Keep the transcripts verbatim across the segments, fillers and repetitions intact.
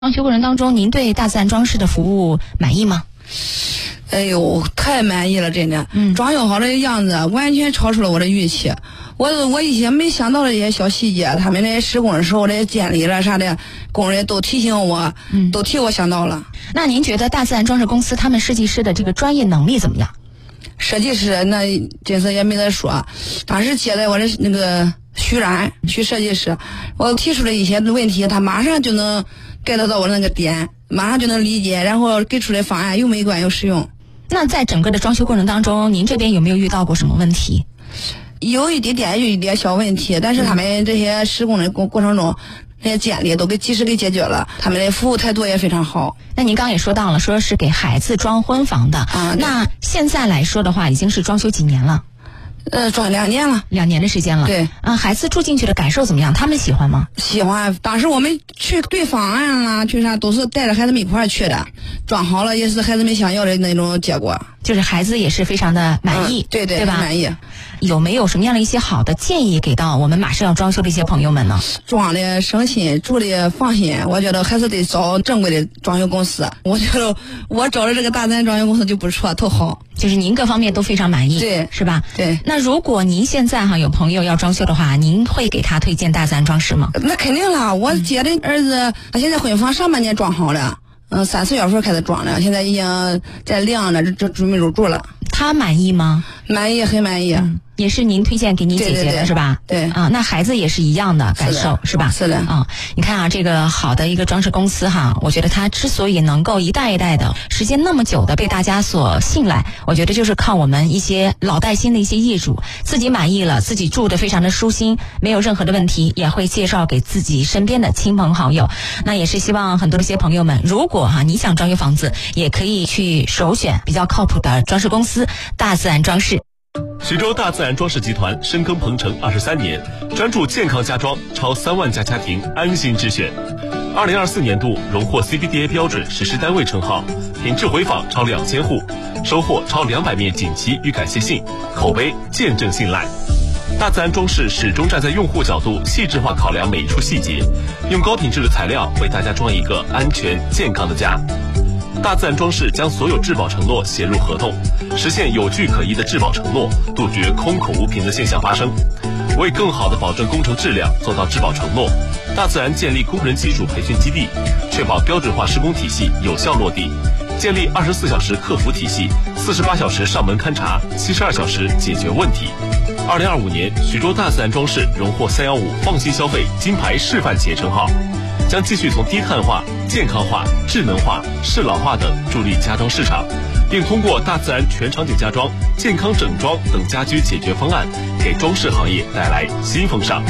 装修过程当中，您对大自然装饰的服务满意吗？ 哎呦，太满意了，真的。嗯，装修好的样子完全超出了我的预期。我我一些没想到的这些小细节，他们在施工的时候这些监理了啥的，工人都提醒我，嗯，都替我想到了。 那您觉得大自然装饰公司他们设计师的这个专业能力怎么样？ 设计师那真是也没得说，当时接待我的那个徐然徐设计师，我提出了一些问题，他马上就能 get 到我那个点，马上就能理解，然后给出的方案又美观又实用。 那在整个的装修过程当中，您这边有没有遇到过什么问题？ 有一点点有一点小问题，但是他们这些施工的过过程中，那些监理都给及时给解决了，他们的服务态度也非常好。 那您刚刚也说到了，说是给孩子装婚房的啊，那现在来说的话，已经是装修几年了？ 呃，装两年了， 两年的时间了。对，啊，孩子住进去的感受怎么样？他们喜欢吗？ 喜欢。当时我们去对方案啦，去啥都是带着孩子们一块儿去的，装好了也是孩子们想要的那种结果， 就是孩子也是非常的满意， 嗯、对对对吧？ 满意。 有没有什么样的一些好的建议给到我们马上要装修的一些朋友们呢？ 装的省心，住的放心，我觉得还是得找正规的装修公司。我觉得我找的这个大自然装修公司就不错，特好。 就是您各方面都非常满意， 对， 是吧？ 对。 那如果您现在哈有朋友要装修的话，您会给他推荐大自然装饰吗？ 那肯定了，我接的儿子，他现在婚房上半年装好了，嗯，三四月份开始装了，现在已经在晾着，这准备入住了。 他满意吗？ 满意，很满意。嗯， 也是您推荐给你姐姐的， 对对对， 是吧？ 对啊，那孩子也是一样的感受， 是, 是吧？ 是的啊，你看啊，这个好的一个装饰公司哈，我觉得它之所以能够一代一代的时间那么久的被大家所信赖，我觉得就是靠我们一些老带新的一些业主自己满意了，自己住的非常的舒心，没有任何的问题，也会介绍给自己身边的亲朋好友。那也是希望很多的一些朋友们，如果哈你想装修房子，也可以去首选比较靠谱的装饰公司大自然装饰。 徐州大自然装饰集团深耕鹏城二十三年，专注健康家装，超三万家家庭安心之选。二零二四年度荣获 C B D A 标准实施单位称号，品质回访超两千户，收获超两百面锦旗与感谢信，口碑见证信赖。大自然装饰始终站在用户角度，细致化考量每一处细节，用高品质的材料为大家装一个安全健康的家。大自然装饰将所有质保承诺写入合同，实现有据可依的质保承诺，杜绝空口无凭的现象发生。为更好地保证工程质量，做到质保承诺，大自然建立工人技术培训基地，确保标准化施工体系有效落地，建立二十四小时客服体系，四十八小时上门勘查，七十二小时解决问题。二零二五年，徐州大自然装饰荣获三一五放心消费金牌示范企业称号，将继续从低碳化、健康化、智能化、适老化等助力家装市场，并通过大自然全场景家装、健康整装等家居解决方案，给装饰行业带来新风尚。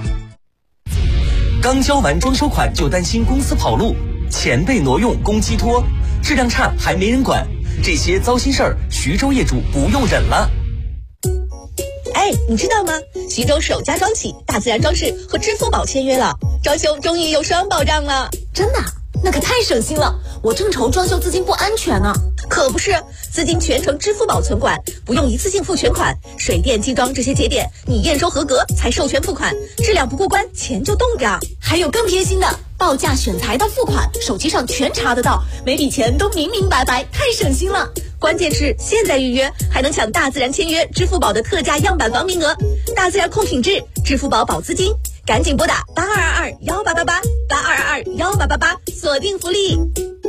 刚交完装修款就担心公司跑路，钱被挪用公鸡托，质量差还没人管，这些糟心事儿，徐州业主不用忍了。 哎，你知道吗？徐州首家装企大自然装饰和支付宝签约了，装修终于有双保障了。 真的？那可太省心了，我正愁装修资金不安全呢。 可不是，资金全程支付宝存管，不用一次性付全款，水电机装这些节点你验收合格才授权付款，质量不过关钱就冻着。 还有更贴心的，报价选材到付款，手机上全查得到，每笔钱都明明白白，太省心了。 关键是现在预约还能抢大自然签约支付宝的特价样板房名额，大自然控品质，支付宝保资金，赶紧拨打八二二二幺八八八八二二二幺八八八，锁定福利。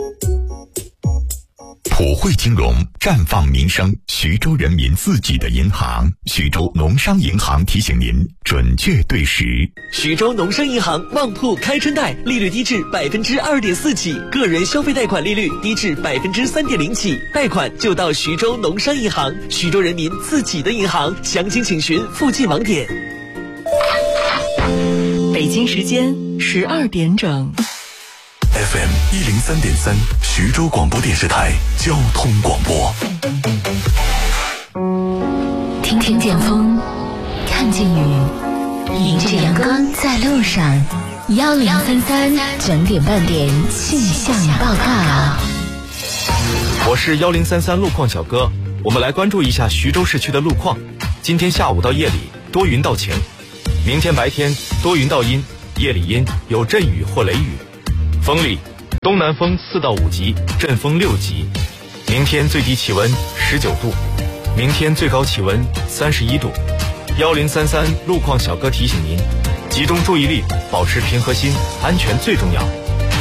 普惠金融，绽放民生，徐州人民自己的银行。徐州农商银行提醒您，准确对时。 徐州农商银行旺铺开春贷，利率低至百分之二点四起，个人消费贷款利率低至百分之三点零起，贷款就到徐州农商银行，徐州人民自己的银行。详情请询附近网点。 北京时间十二点整。 F M 一零三点三，徐州广播电视台交通广播。 听听见风，看见雨，迎着阳光在路上。幺零三三整点半点气象报告。 我是幺零三三路况小哥，我们来关注一下徐州市区的路况。今天下午到夜里多云到晴，明天白天多云到阴，夜里阴，有阵雨或雷雨。风力东南风四到五级，阵风六级。明天最低气温十九度，明天最高气温三十一度。幺零三三路况小哥提醒您，集中注意力，保持平和心，安全最重要。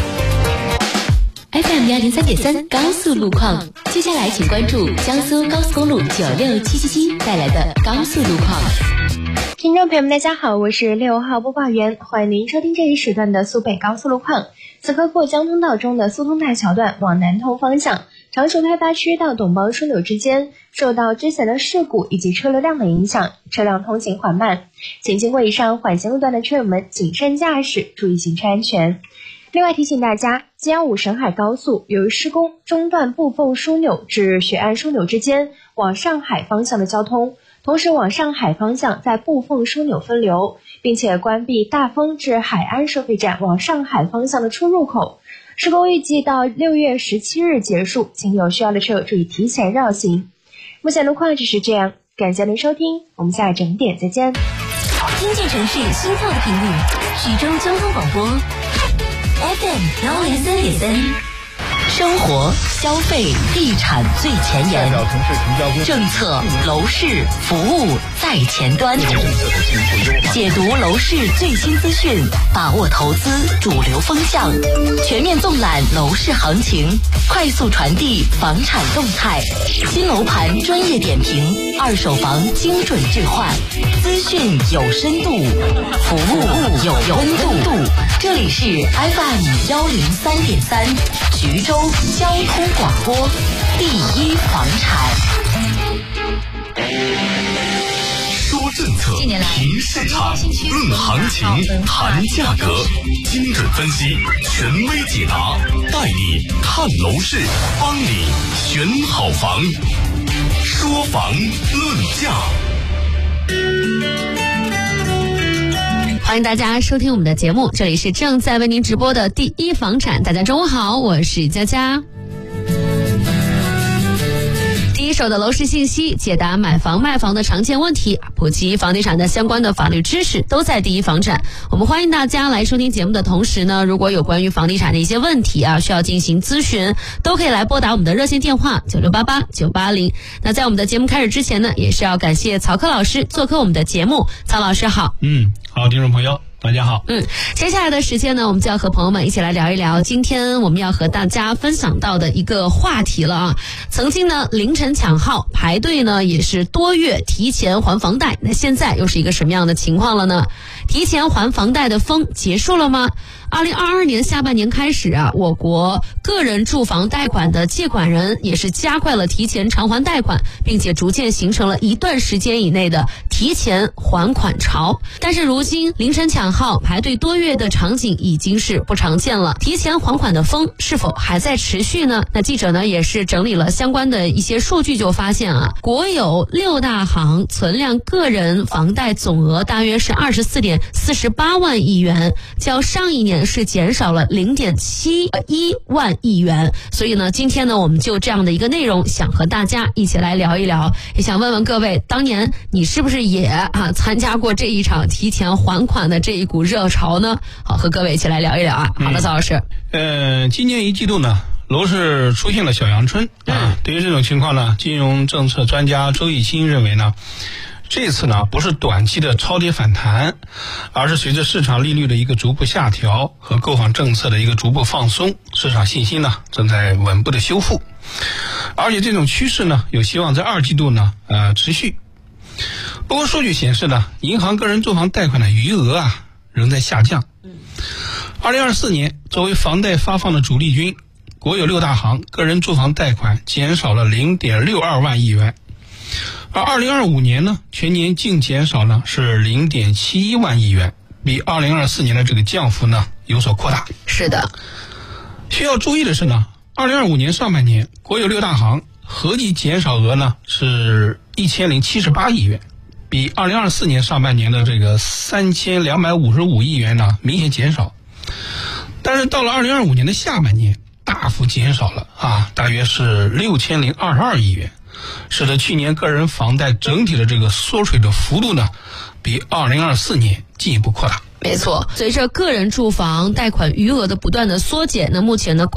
F M 幺零三点三高速路况，接下来请关注江苏高速公路九六七七七带来的高速路况。 听众朋友们，大家好，我是六号播报员，欢迎您收听这一时段的苏北高速路况。此刻过江通道中的苏通大桥段往南通方向，常熟开发区到董包枢纽之间，受到之前的事故以及车流量的影响，车辆通行缓慢，请经过以上缓行路段的车友们谨慎驾驶，注意行车安全。另外提醒大家， G 幺五沈海高速由于施工中断布凤枢纽至雪岸枢纽之间往上海方向的交通，同时往上海方向在布凤枢纽分流，并且关闭大丰至海安收费站往上海方向的出入口。施工预计到六月十七日结束，请有需要的车友注意提前绕行。目前路况就是这样，感谢您收听，我们下整点再见。 经济城市心跳的频率，徐州交通广播 F M 幺零三点三。生活、消费、地产最前沿，政策、楼市、服务在前端，解读楼市最新资讯，把握投资主流风向，全面纵览楼市行情，快速传递房产动态，新楼盘专业点评，二手房精准置换，资讯有深度，服务有温度。这里是 F M 幺零三点三，徐州交通广播，第一房产。 说政策，评市场，论行情，谈价格，精准分析，权威解答，带你看楼市，帮你选好房。说房论价。 欢迎大家收听我们的节目，这里是正在为您直播的第一房产。大家中午好，我是佳佳。第一手的楼市信息，解答买房卖房的常见问题，普及房地产的相关的法律知识，都在第一房产。我们欢迎大家来收听节目的同时呢，如果有关于房地产的一些问题啊，需要进行咨询，都可以来拨打我们的热线电话九六八八九八零。那在我们的节目开始之前呢，也是要感谢曹科老师做客我们的节目。曹老师好。 嗯，好，听众朋友大家好。 嗯，接下来的时间呢，我们就要和朋友们一起来聊一聊今天我们要和大家分享到的一个话题了啊。曾经呢凌晨抢号排队呢也是多月提前还房贷，那现在又是一个什么样的情况了呢？提前还房贷的风结束了吗？二零二二年下半年开始啊，我国个人住房贷款的借款人也是加快了提前偿还贷款，并且逐渐形成了一段时间以内的提前还款潮。但是如今凌晨抢号排队多月的场景已经是不常见了，提前还款的风是否还在持续呢？那记者呢也是整理了相关的一些数据，就发现啊，国有六大行存量个人房贷总额大约是二十四点四十八万亿元，较上一年是减少了零点七一万亿元。所以呢，今天呢，我们就这样的一个内容，想和大家一起来聊一聊，也想问问各位，当年你是不是也啊参加过这一场提前还款的这一股热潮呢？好，和各位一起来聊一聊啊。好的，曹老师。 呃，今年一季度呢，楼市出现了小阳春啊。对于这种情况呢，金融政策专家周逸新认为呢，这次呢不是短期的超跌反弹，而是随着市场利率的一个逐步下调和购房政策的一个逐步放松，市场信心呢正在稳步的修复，而且这种趋势呢有希望在二季度呢呃持续。不过数据显示呢，银行个人住房贷款的余额啊仍在下降。二零二四年作为房贷发放的主力军，国有六大行个人住房贷款减少了零点六二万亿元。而二零二五年呢，全年净减少呢是零点七一万亿元，比二零二四年的这个降幅呢有所扩大。 是的， 需要注意的是呢，二零二五年上半年国有六大行合计减少额呢是一千零七十八亿元，比二零二四年上半年的这个三千两百五十五亿元呢明显减少。但是到了二零二五年的下半年，大幅减少了啊，大约是六千零二十二亿元。 使得去年个人房贷整体的这个缩水的幅度呢，比二零二四年进一步扩大。 没错，随着个人住房贷款余额的不断的缩减，那目前呢